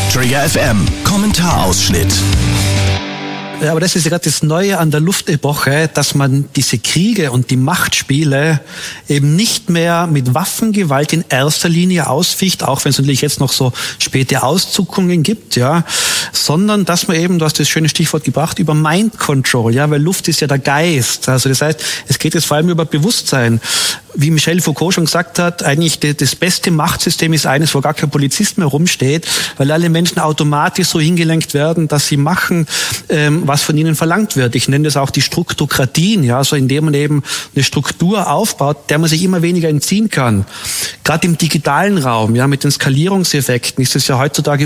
Trigger FM Kommentarausschnitt. Ja, aber das ist ja gerade das Neue an der Luftepoche, dass man diese Kriege und die Machtspiele eben nicht mehr mit Waffengewalt in erster Linie ausficht, auch wenn es natürlich jetzt noch so späte Auszuckungen gibt, ja, sondern dass man eben, du hast das schöne Stichwort gebracht, über Mind Control, ja, weil Luft ist ja der Geist. Also das heißt, es geht jetzt vor allem über Bewusstsein. Wie Michel Foucault schon gesagt hat, eigentlich das beste Machtsystem ist eines, wo gar kein Polizist mehr rumsteht, weil alle Menschen automatisch so hingelenkt werden, dass sie machen, was von ihnen verlangt wird. Ich nenne das auch die Struktokratien, ja, so indem man eben eine Struktur aufbaut, der man sich immer weniger entziehen kann. Gerade im digitalen Raum, ja, mit den Skalierungseffekten ist es ja heutzutage